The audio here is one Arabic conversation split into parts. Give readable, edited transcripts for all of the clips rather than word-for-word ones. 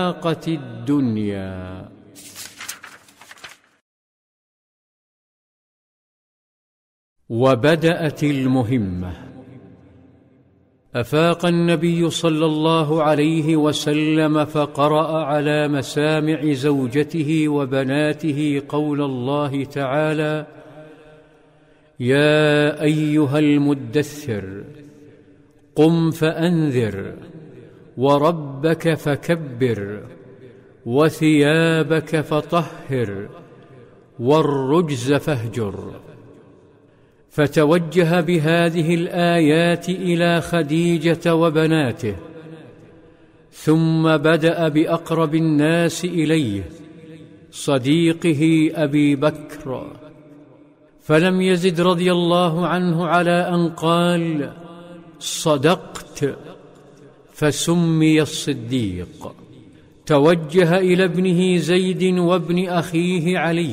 فاقت الدنيا. وبدأت المهمة. أفاق النبي صلى الله عليه وسلم فقرأ على مسامع زوجته وبناته قول الله تعالى: يا أيها المدثر قم فأنذر وربك فكبر وثيابك فطهر والرجز فاهجر. فتوجه بهذه الآيات إلى خديجة وبناته، ثم بدأ بأقرب الناس إليه صديقه أبي بكر، فلم يزد رضي الله عنه على أن قال: صدقت، فسمي الصديق. توجه إلى ابنه زيد وابن أخيه علي،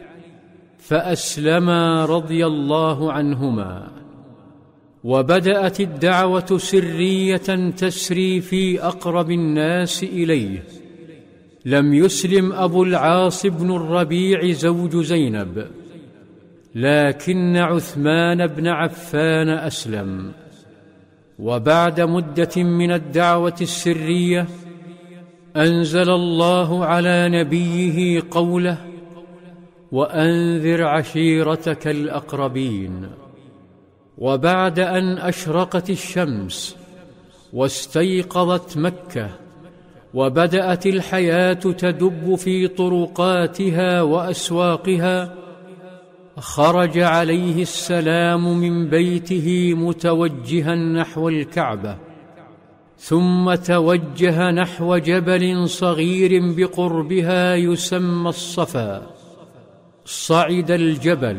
فأسلما رضي الله عنهما. وبدأت الدعوة سرية تسري في أقرب الناس إليه. لم يسلم أبو العاص بن الربيع زوج زينب، لكن عثمان بن عفان أسلم. وبعد مدة من الدعوة السرية أنزل الله على نبيه قوله: وأنذر عشيرتك الأقربين. وبعد أن أشرقت الشمس واستيقظت مكة وبدأت الحياة تدب في طرقاتها وأسواقها، خرج عليه السلام من بيته متوجها نحو الكعبة، ثم توجه نحو جبل صغير بقربها يسمى الصفا. صعد الجبل،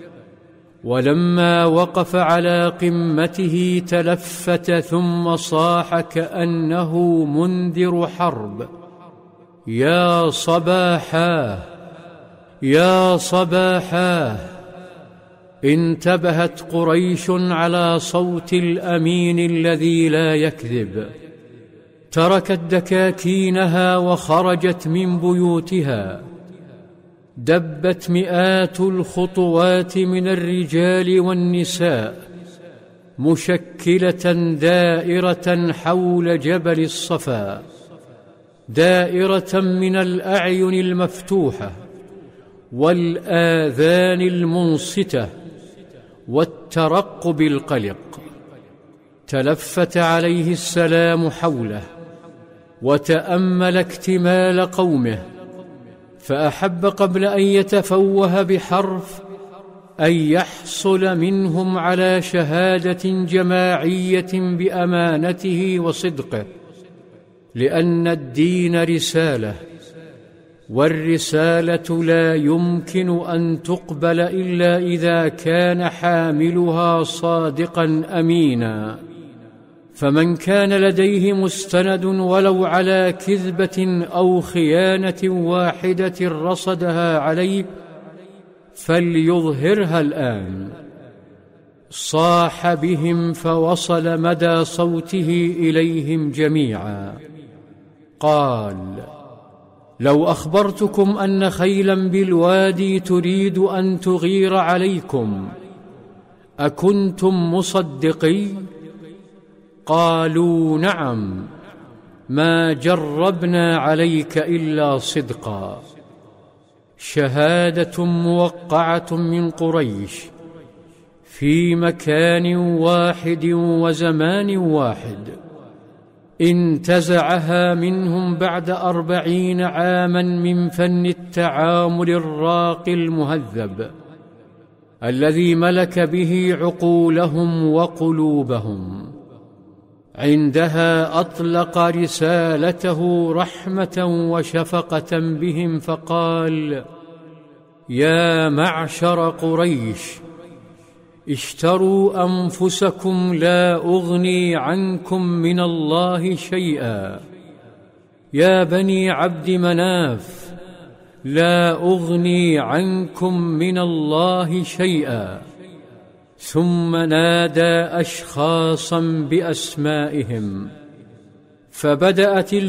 ولما وقف على قمته تلفت ثم صاح كأنه منذر حرب: يا صباحاه يا صباحاه. انتبهت قريش على صوت الأمين الذي لا يكذب، تركت دكاكينها وخرجت من بيوتها. دبت مئات الخطوات من الرجال والنساء مشكلة دائرة حول جبل الصفا، دائرة من الأعين المفتوحة والآذان المنصتة والترقب القلق. تلفت عليه السلام حوله وتأمل اكتمال قومه، فأحب قبل أن يتفوه بحرف أن يحصل منهم على شهادة جماعية بأمانته وصدقه، لأن الدين رسالة، والرسالة لا يمكن أن تقبل إلا إذا كان حاملها صادقا أمينا. فمن كان لديه مستند ولو على كذبة أو خيانة واحدة رصدها عليه فليظهرها الآن. صاح بهم فوصل مدى صوته إليهم جميعا. قال: لو أخبرتكم أن خيلا بالوادي تريد أن تغير عليكم أكنتم مصدقي؟ قالوا: نعم، ما جربنا عليك إلا صدقا. شهادة موقعة من قريش في مكان واحد وزمان واحد، انتزعها منهم بعد 40 عاما من فن التعامل الراقي المهذب الذي ملك به عقولهم وقلوبهم. عندها أطلق رسالته رحمة وشفقة بهم فقال: يا معشر قريش، اشتروا أنفسكم لا أغني عنكم من الله شيئا. يا بني عبد مناف، لا أغني عنكم من الله شيئا. ثم نادى أشخاصا بأسمائهم، فبدأت